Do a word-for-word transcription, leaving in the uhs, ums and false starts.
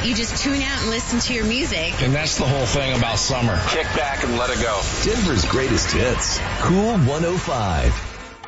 You just tune out and listen to your music. And that's the whole thing about summer. Kick back and let it go. Denver's greatest hits. Cool one oh five.